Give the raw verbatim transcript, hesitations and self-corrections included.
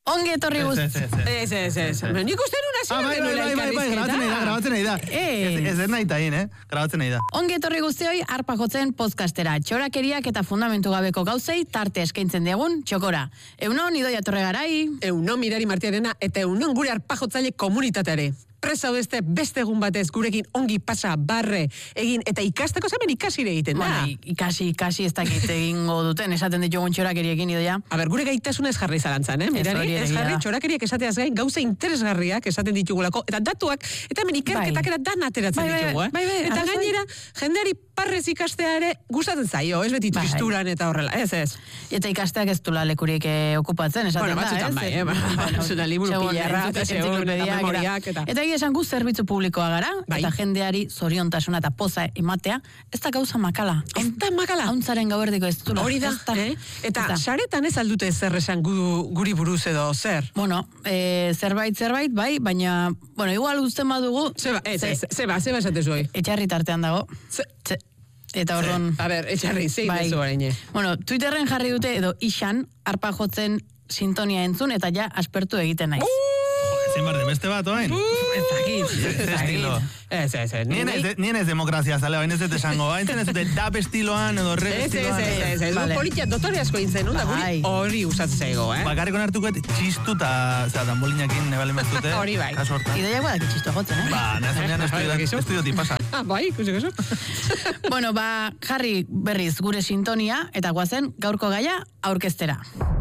Ongi etorri guzti. Ez, ez, ez. Nik uste nuna zera genuela elkarrizketa. Grabatzen nahi da, grabatzen nahi da. Ez ez nahi tain, eh? Grabatzen nahi da. Ongi etorri guztioi arpa jotzen podcastera. Txorakeriak eta fundamentu gabeko gauzei tarte eskaintzen diagun txokora. Eunon, Idoia Torregarai. Eunon, Mirari Martiarena, eta eunon gure arpa jotzaile komunitateare. Presa beste beste egun batez gurekin ongi pasa barre egin eta ikasteko zamen ikasire egiten da. Bueno, ikasi, ikasi ez dakit egingo duten, esaten ditugun txorakeriekin Idoia. A ber, gure gaitasuna ez jarri zalantzan, eh? Mirari, ez jarri txorakeriak esateaz gain gauza interesgarriak esaten ditugulako, eta datuak, eta hemen ikerketak era dan ateratzen ditugu, eh? Bai, bai, eta gainera, jendeari parrez ikastea ere gustatzen zaio, ez beti tristuran eta horrela, ez, ez. Eta ikasteak ez dula lekurik okupatzen, esaten da, ez? Bueno, bai, eh? Zuna liburu pilarra, eta segun, eta memoriak, eta... Eta egia esan gu zerbitzu publikoa gara, bai. Eta jendeari zoriontasuna eta poza ematea, ez da gauza makala. Ez da makala. Hauntzaren gauerdiko ez dula. Hori da, eh? Eta saretan ez aldute zer esan gu, guri buruz edo zer? Bueno, e, zerbait, zerbait, bai, baina, bueno, igual guzten badugu... Zeba, ez, ez, zeba, zeba esatezu hoi. Etxarri tartean dago. Ze... Ze... Eta orduan... A ber, etxarri, zein bai. dezu garaine. Bueno, Twitterren jarri dute edo ixan, arpa jotzen sintonia entzun, eta ja aspertu egiten naiz. Zein barde, beste bat, oain? Ez dakit, ez dakit. Ez, ez, ez. Nien ez demokrazia, zale, bain ez dut esango, bain ez dut dap estiloan edo reg Ez, ez, estiloan. ez, ez, ez, politia dotore asko intzen, da guri hori usatzen zaigo, eh? Bakarriko nartuko txistu eta, zera, dambolinakin nebalen bezute. Hori bai. Kaso hortan. Idoia guadak itxistu jotzen, eh? Ba, nahezen estudioti pasa. Ah, bai, ikusiko zo. Bueno, ba, jarri berriz gure sintonia, eta guazen gaurko gaia aurkeztera.